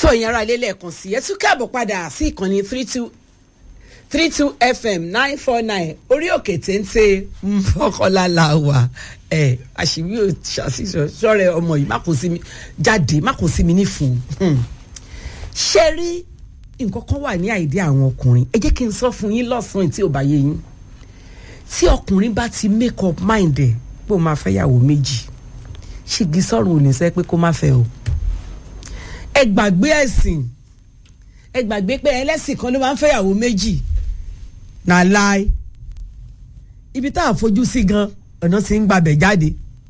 tó ìyẹn ara ilé lẹ́ẹ̀kan sí ẹ tún káàbọ̀ padà sí ìkànnì 32 FM 949 orí òkè téńté Mọ́kọ́lá la wà àṣìwí ò ṣàṣìṣọ sọ́rẹ́ ọmọ yìí má kó sí mi jáde má kó sí mi nífun ṣe rí nǹkan kan wà ní àìdí àwọn ọkùnrin ẹ jẹ́ kí n sọ fún yín lọ́sàn-án tí ò bá yé yín tí ọkùnrin bá ti make up mind ẹ̀ pé ó máa fẹ́ yàwó méjì ṣìgì sọ̀rùn ò ní sẹ́ pé kó má fẹ́ o ẹ gbàgbé ẹ̀sìn ẹ gbàgbé pé ẹlẹ́sìn kan ló máa ń fẹ́ yàwó méjì na láì ibi tá a fojú sí gan ọ̀nà tí ń gbabẹ̀ jáde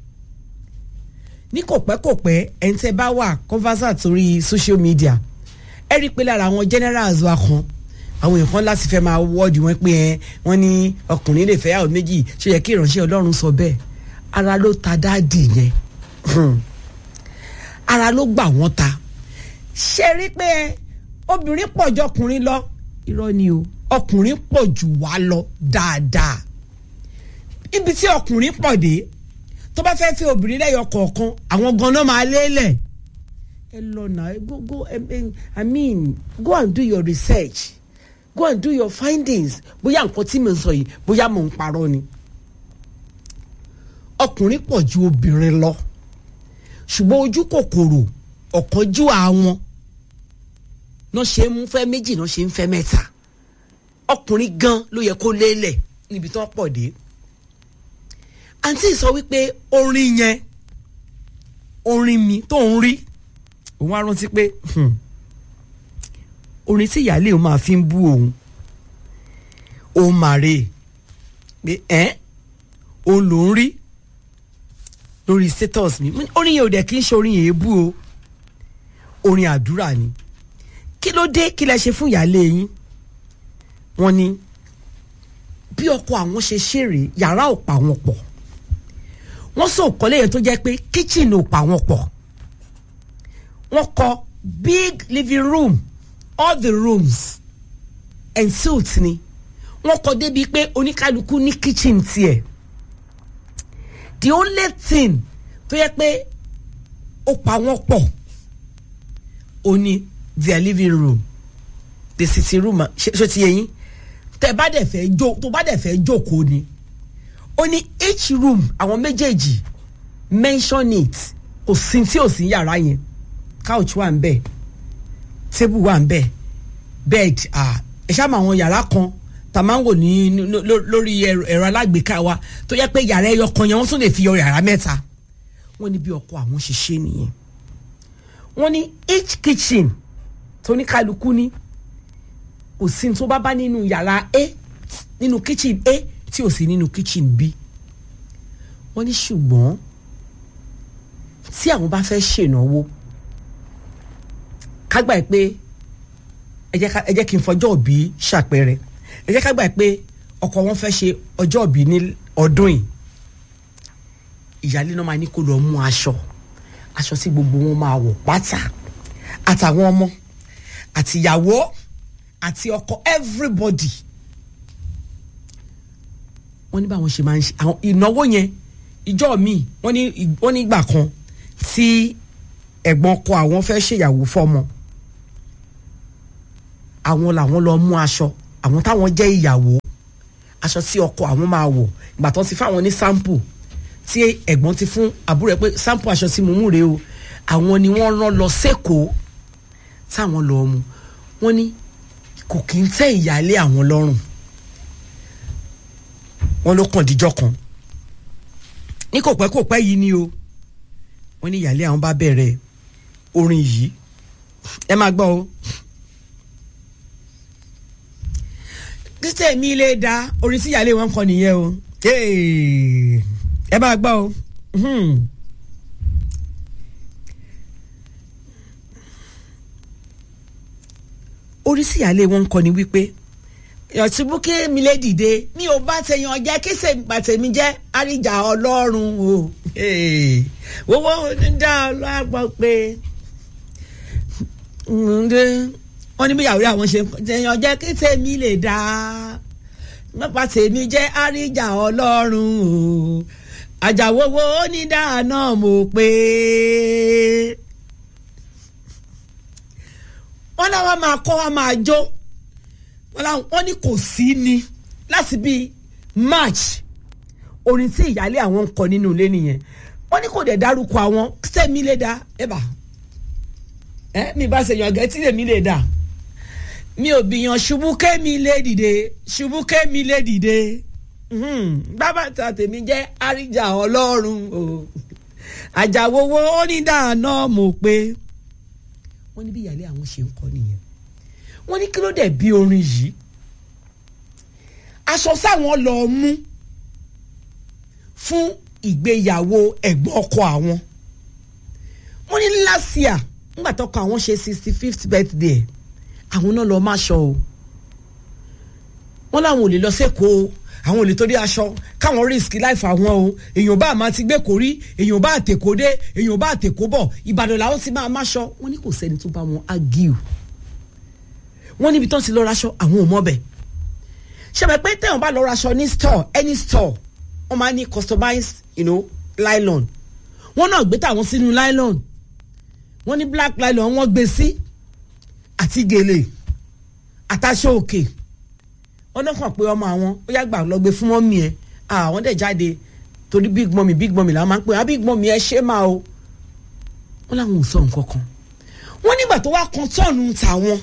ní kò pẹ́ ẹni tẹ́ bá wà conversant torí social media ẹ rí i pé lára àwọn generals wa kan àwọn èèyàn láti fẹ́ máa wọ́ọ̀dì wọn pé wọ́n ní ọkùnrin lè fẹ́ yàwó méjì ṣe yẹ kí ìránṣẹ́ Ọlọ́run sọ bẹ́ẹ̀ ara ló ta dáàdì yẹn ara ló gbà wọ́n ta ṣe rí pé obìnrin pọ̀ jù ọkùnrin lọ irọ́ ni o ọkùnrin pọ̀ jù wá lọ dáadáa ibi tí ọkùnrin pọ̀ dé tó bá fẹ́ fi obìnrin lẹ́yọ kọ̀ọ̀kan àwọn gan-an máa lélẹ̀ ẹ lọ náà go and do your research go and do your findings bóyá nǹkan tí mo ń sọ yìí bóyá mo ń parọ́ ni ọkùnrin pọ̀ jù obìnrin lọ ṣùgbọ́n ojú kòkòrò ọ̀kánjú àwọn náà ṣe ń fẹ́ méjì náà ṣe ń fẹ́ mẹ́ta ọkùnrin gan ló yẹ kó lélẹ̀ níbi tó pọ̀ dé àǹtí sọ wípé orin yẹn orin mi tó ń rí òun á rántí pé orin tí ìyáálé òun máa fi ń bú òun màrè pé òun ló ń rí lórí status mi orin yẹn ò dẹ̀ kí n ṣe orin èébú o orin àdúrà ni kí ló dé kí lẹ ṣe fún ìyáálé yín wọ́n ní bí ọkọ àwọn ṣe ṣeré yàrá ò pa wọn pọ̀ wọ́n sọ òkọlé yẹn tó jẹ́ pé kitchen ò pa wọn pọ̀ wọ́n kọ́ big living room all the rooms and suites ni wọ́n kọ́ débi pé oníkálukú ní kitchen tiẹ̀ the only thing tó yẹ pé ó pa wọn pọ̀ ó ní their living room the sitting room ṣé ti yé yín tó bá dẹ̀ fẹ́ jókòó ni ó ní each room àwọn méjèèjì mention it kò sí tí ò sí yàrá yẹn couch wà ń bẹ̀ table wà ń bẹ̀ bed ẹ ṣáà mọ àwọn yàrá kan tá máa ń wò ní lórí ẹ̀rọ alágbèéká wa tó yẹ pé yàrá ẹyọ kan yẹn wọ́n tún lè fi yọ yàrá mẹ́ta wọ́n ní bí ọkọ àwọn ṣe ṣe nìyẹn wọ́n ní each kitchen tó ní kálukú ní kò sí tó bá nínú yàrá A nínú kitchen A tí ò sí nínú kitchen B wọ́n ní ṣùgbọ́n tí àwọn bá fẹ́ ṣènáwó ká gbà pé ẹ jẹ́ kí n fọjọ́ òbí ṣàpẹẹrẹ ẹ jẹ́ ká gbà pé ọkọ wọn fẹ́ ṣe ọjọ́ òbí ní ọdún yìí ìyáálé náà máa ní kó lọ mú aṣọ tí gbogbo wọn máa wọ̀ pátá àtàwọn ọmọ àtìyàwó àti ọkọ everybody wọ́n ní báwọn ṣe máa ń ṣe àwọn ìnáwó yẹn ìjọ míì wọ́n ní ìgbà kan tí ẹ̀gbọ́n ọkọ àwọn fẹ́ ṣèyàwó fọ́mọ àwọn làwọn lọ mú aṣọ àwọn táwọn jẹ́ ìyàwó aṣọ tí ọkọ àwọn máa wọ̀ ìgbà tó ti fáwọn ní sample tí ẹ̀gbọ́n ti fún àbúrò ẹ̀ pé sample aṣọ tí mo mú rèé o àwọn ni wọ́n rán lọ sẹ́kọ̀ọ́ táwọn lọ mú wọ́n ní kò kí ń tẹ́ ìyáálé àwọn lọ́rùn wọ́n ló kàn díjọ́ kan ní kò pẹ́ yìí ni o wọ́n ní ìyáálé àwọn bá bẹ̀rẹ̀ orin yìí ẹ máa gbọ́ o. kíṣẹ́ mi lè da orin tí ìyáálé wọn kọ nìyẹn o ẹ máa gbọ́ o. orin tí ìyáálé wọn kọ ni wípé yọ̀túbúkẹ́ mi lè dìde mi ò bá tẹ̀yàn jẹ́ kíṣẹ́ bàtẹ̀mí jẹ́ àríjà Ọlọ́run o wọ́wọ́ dá ọlọ́pàá pé wọ́n ní bíyàwó àwọn ṣe tẹ̀yàn jẹ́ kíṣẹ́ mi lè dá mọ́pá tèmi jẹ́ àríjà Ọlọ́run o àjàwówó onídàá náà mo pé wọ́n láwa máa kọ́ wa máa jó wọ́n ní kò sí ni láti bíi March orin tí ìyálé àwọn ń kọ nínú ilé nìyẹn wọ́n ní kò dẹ̀ dárúkọ àwọn sẹ́mi lè dá ẹ̀bà mi bá ṣe yàn gẹ́tí lèmi lè dá mi ò bìyàn ṣubú kémi lè dìde bàbá ta tèmi jẹ́ àríjà Ọlọ́run o àjàwowó onídàáná mo pé wọ́n ní bí ìyálé àwọn ṣe ń kọ nìyẹn wọ́n ní kí ló dé bí orin yìí aṣọ sáwọn lọ mú fún ìgbéyàwó ẹ̀gbọ́n ọkọ àwọn wọ́n ní last year nígbà tọ́kọ àwọn ṣe 65th birthday àwọn náà lọ máa ṣọ o wọ́n láwọn ò lè lọ sẹ́kọ̀ọ́ àwọn ò lè torí aṣọ káwọn risk life àwọn o èèyàn bá máa ti gbé kórí èèyàn bá àtẹ̀kọ́ dé èèyàn bá àtẹ̀kọ́ bọ̀ Ìbàdàn làwọn ti máa ṣọ wọ́n ní kò sẹ́ni tó bá wọn argue wọ́n níbi tán ti lọ raṣọ àwọn ò mọ̀ bẹ̀ ṣẹbẹ̀ pé téèyàn bá lọ raṣọ ní store any store wọ́n máa ní customized nylon wọ́n náà gbé tàwọn sínú nylon wọ́n ní black nylon wọ́n gbé sí àti gèlè àtàṣọ òkè wọ́n náà kàn pé ọmọ àwọn ó yá gbà lọ gbé fún mọ́mì ẹ̀ àwọn dẹ̀ jáde torí big mummy làwọn máa ń pè big mummy ẹ ṣé máa o wọ́n làwọn ò sọ nǹkan kan wọ́n nígbà tó wá kan tọ́ọ̀nù tàwọn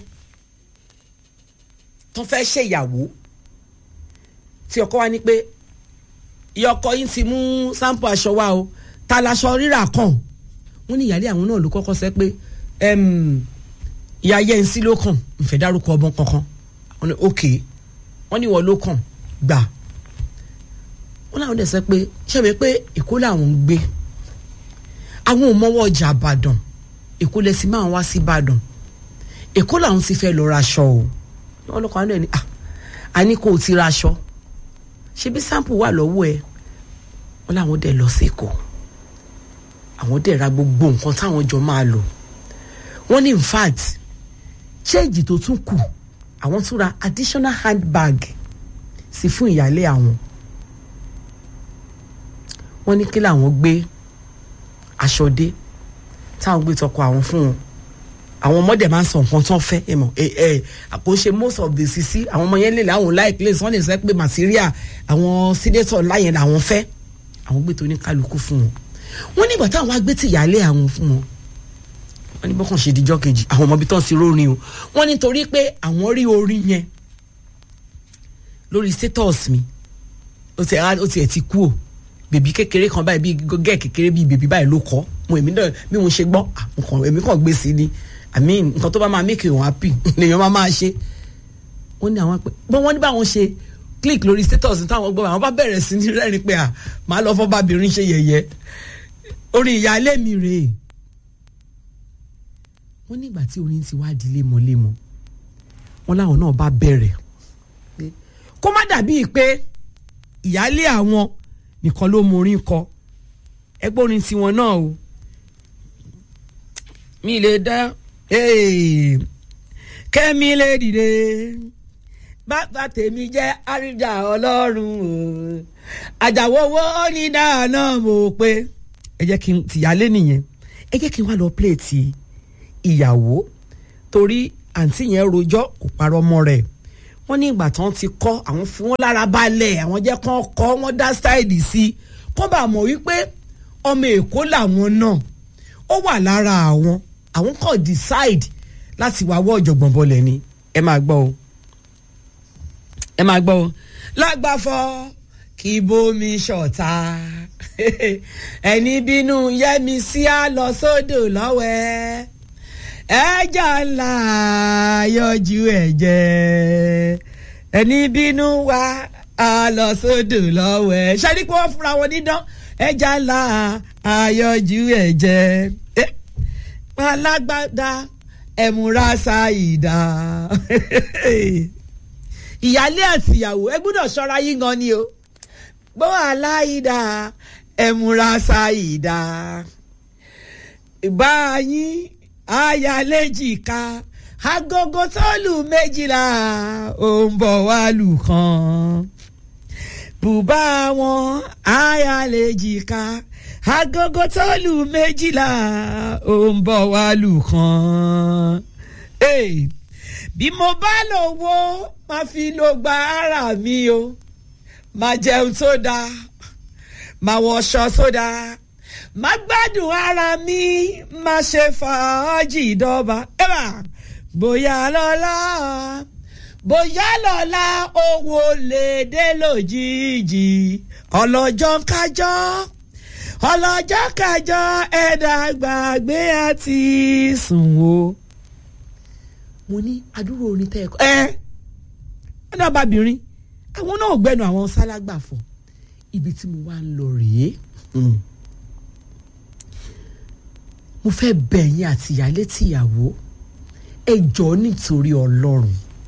tó fẹ́ ṣe ìyàwó tí ọkọ wa ní pé ìyá ọkọ yín ti mú sample aṣọ wa o ta laṣọ rírà kàn wọ́n ní ìyálé àwọn náà ló kọ́kọ́ sẹ́ pé ìyá yẹnsí ló kàn ń fẹ́ dárúkọ ọmọ kankan wọ́n ní okay wọ́n ní wọ́n ló kàn gbà wọ́n láwọn dẹ̀ sẹ́ pé ṣẹ́mi pé Èkó làwọn ń gbé àwọn ò mọ́wọ́ ọjà Ìbàdàn Èkó lẹ́sìn máa wá sí Ìbàdàn Èkó làwọn ti fẹ́ lọ raṣọ o wọ́n lọ́kọ̀ àwọn ẹni àní kò ti raṣọ ṣe bí sample wà lọ́wọ́ ẹ̀ wọ́n láwọn dẹ̀ lọ sí Èkó àwọn dẹ̀ ra gbogbo nǹkan táwọn jọ máa lò wọ́n ní in fact change tó tún kù àwọn tún ra additional handbag sí fún ìyálé àwọn wọ́n ní kí làwọn gbé aṣọ dé táwọn gbé tọkọ àwọn fún wọn àwọn ọmọdé máa ń sọ nǹkan tán fẹ́ ẹ mọ̀ àkóṣe most of the sisi àwọn ọmọ yẹn lè láwọn like place wọ́n lè sọ pé material àwọn senator láyẹn làwọn fẹ́ àwọn gbé tó ní kálukú fún wọn wọ́n nígbà táwọn agbé tí ìyálé àwọn fún wọn wọ́n ní bọ́kàn ṣe dijọ́ kejì àwọn ọmọ ibi tán sí rórin o wọ́n ní torí pé àwọn rí orin yẹn lórí status mi ó tiẹ̀ ti kú o bèbí kékeré kan báyìí bí gẹ́ẹ̀ kékeré bí bèbí báyìí ló kọ́ mo èmi náà bí mo ṣe gbọ́ èmi kàn gbé sí ni àmì nǹkan tó bá máa make you happy lèèyàn máa ṣe wọ́n ní àwọn pé wọ́n ní báwọn ṣe click lórí status táwọn gbọ́ àwọn bá bẹ̀rẹ̀ sí ní rẹ́rìn pé màá lọ fọ́bàbìnrin ṣe yẹ̀yẹ́ orin ìyáálé mi rèé wọ́n nígbà tí orin ti wá di lemọ́lemọ́ wọ́n láwọn náà bá bẹ̀rẹ̀ kó má dàbíi pé ìyáálé àwọn nìkan ló mọ orin kọ ẹgbẹ́ orin tiwọn náà o mi lè dá kẹ́mi lè dìde bàbá tèmi jẹ́ àríjà Ọlọ́run o àjàwowó onídàáná mo pé ẹ jẹ́ kí n tìyálé nìyẹn ẹ jẹ́ kí n wá lọ play ti ìyàwó torí àǹtí yẹn rojọ́ kò parọ́ mọ́ rẹ̀ wọ́n ní ìgbà tán ti kọ́ àwọn fún wọn lára balẹ̀ àwọn jẹ́ kán kọ́ wọ́n dá stáìlì sí kó bá mọ̀ wípé ọmọ Èkó làwọn náà ó wà lára àwọn kàn decide láti wá wọ́ ọ̀jọ̀gbọ̀n bọ̀lẹ̀ ni ẹ máa gbọ́ o lágbàfọ́ kí bómi ṣọ̀tá ẹni bínú yẹ́mi sí á lọ sódò lọ́wẹ́ ẹja ńlá yọjú ẹ̀jẹ̀ ẹni bínú wá á lọ sódò lọ́wẹ́ ṣáàrí pé wọ́n fúnra wọn dídán ẹja ńlá ayọjú ẹ̀jẹ̀ alágbádá ẹ̀múra ṣáìdá ìyálé àti ìyàwó ẹ gbọ́dọ̀ ṣọ́ra yín gan ni o gbọ́ aláìdá ẹ̀múra ṣáìdá ìbá yín ayáléjìká agogo tó lù 12 ó ń bọ̀ wá lù kan bùbá wọn ayáléjìká agogo tó lù 12 ó ń bọ̀ wá lù kan bí mo bá lówó máa fi lò gba ara mi o máa jẹun tó dáa máa wọṣọ tó dáa máa gbádùn ara mi máa ṣe fàájì dọ́ba bóyá lọ́la owó lè dé lójijì ọlọ́jọ́ kájọ́ ẹ̀dá gbàgbé àti sùn o. mo ní àdúrà orin tẹ́ ẹ̀kọ́ ẹ̀dá bàbìrin àwọn náà gbẹnu àwọn sálágbà fọ ibi tí mo wá ń lọ rèé. mo fẹ́ bẹ̀ yín àti ìyálé tìyàwó ẹ jọ̀ọ́ nítorí Ọlọ́run.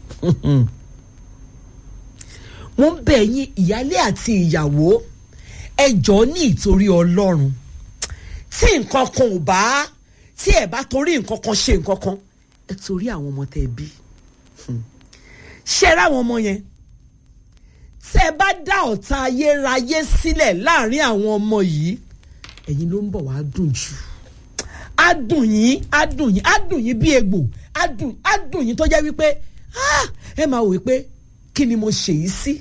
mo ń bẹ̀ yín ìyálé àti ìyàwó ẹ jọ̀ọ́ ní ìtorí Ọlọ́run tí nǹkan kan ò bá tí ẹ bá torí nǹkan kan ṣe nǹkan kan ẹ torí àwọn ọmọ tẹ́ bí ṣe ra àwọn ọmọ yẹn tẹ́ bá dá ọ̀tá ayérayé sílẹ̀ láàrin àwọn ọmọ yìí ẹ̀yin ló ń bọ̀ wá dùn jù á dùn yín bí egbò á dùn yín tó jẹ́ wípé ẹ máa wò wípé kí ni mo ṣe yìí sí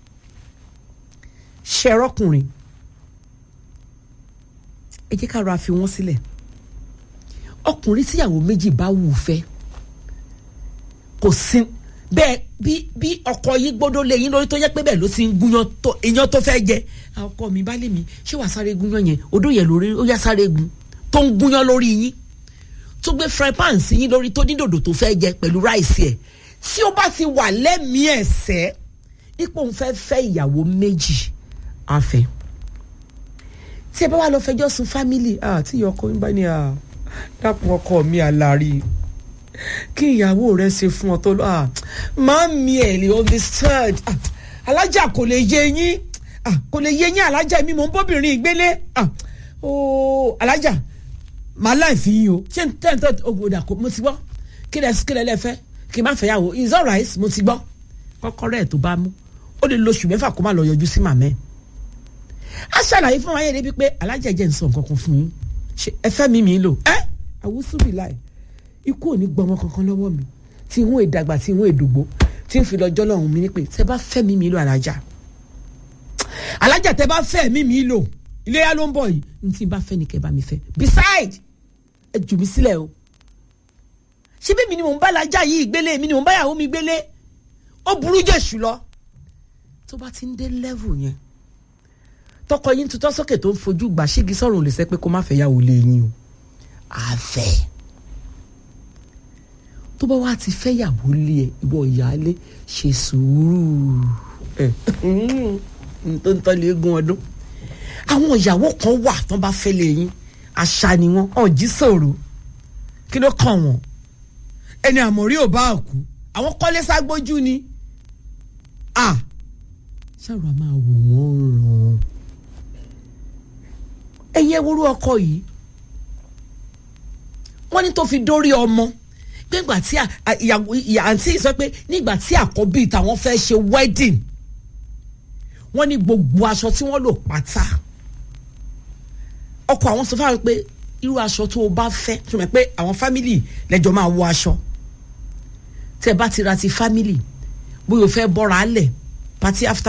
ṣẹrọkùnrin ẹ jẹ́ ká ra fi wọ́n sílẹ̀ ọkùnrin tíyàwó méjì bá wù fẹ́ kò sí bẹ́ẹ̀ bí ọkọ yín gbọ́dọ̀ lé yín lórí tó jẹ́ pé bẹ́ẹ̀ ló ti ń gúnyán tó iyán tó fẹ́ jẹ ọkọ mi bá lè mi ṣé wàá sáré gúnyán yẹn odó yẹn lórí ó yá sáré gun tó ń gúnyán lórí yín tó gbé fry pan sí yín lórí tó ní dòdò tó fẹ́ jẹ pẹ̀lú ráìsì ẹ̀ tí ó bá ti wà lẹ́mìí ẹ̀sẹ̀ ipò ń fẹ́ ìyàwó méjì àfẹ́ tí ẹ bá wà lọ fẹjọ́ sùn fámìlì tí ìyá ọkọ yín bá ní dákun ọkọ mi àlàrí kí ìyàwó rẹ ṣe fún ọ tó lọ máa mi ẹ̀ lè understand alájà kò lè yé yín alájà mi mò ń bóbìnrin ìgbélé alájà màá láì fi yín o ṣé n tẹ́ ògbódà kò mo ti gbọ́ kí lẹ lẹ́fẹ́ kí n má fẹ́ yàwó it's alright mo ti gbọ́ kọ́kọ́rọ́ ẹ̀ tó bá mú ó lè lóṣù mẹ́fà kó má lọ yọjú sí màmẹ́ a ṣàlàyé fún wa yẹn débi pé alájẹjẹ ń sọ nǹkan kan fún yín ẹ fẹ́ mi lò àwùsùbì láì ikú ò ní gbọmọ kankan lọ́wọ́ mi tí ìwọ̀n ìdàgbà tí ìwọ̀n ìdògbò tí ń fi lọ́jọ́ lọ́hùn mi ní pé tẹ bá fẹ́ mi lò alájà tẹ bá fẹ́ mi lò iléyà ló ń bọ̀ yìí ní tí n bá fẹ́ ni kẹ́ bá mi fẹ́ beside ẹ jù mí sílẹ̀ o ṣé bí mi ni mò ń bá alájà yìí gbélé mi ni mò ń bá ìyàwó mi gbélé ó burú jèṣù lọ tó bá ti ń dé level yẹn tọkọ yín tutọ́ sókè tó ń fojú gbà ṣégi sọ̀rọ̀ ò lè sẹ́ pé kó má fẹ́ yàwó lé yín o àfẹ́ tó bá wá ti fẹ́ yàwó lé ẹ ìwọ ìyáálé ṣe sùúrù tó ń tọ́ lé eégún ọdún àwọn ìyàwó kan wà tán bá fẹ́ lé yín àṣà ni wọn ọ̀jí sọ̀rọ̀ kí ló kàn wọ́n ẹni àmọ̀rí ò bá kú àwọn kọ́lé ságbójú ni ṣàrò a máa wò wọ́n ràn ẹ̀yin ewúrú ọkọ yìí wọ́n ní tó fi dórí ọmọ nígbà tí àǹtí sọ pé nígbà tí àkọ́bí tàwọn fẹ́ ṣe wedding wọ́n ní gbogbo aṣọ tí wọ́n lò pátá ọkọ àwọn sọ fáwọn pé irú aṣọ tó o bá fẹ́ ṣùgbọ́n pé àwọn family lẹ́jọ́ máa wọ aṣọ tẹ́ bá ti ra ti family bóyá o fẹ́ bọ́ra lẹ̀ party after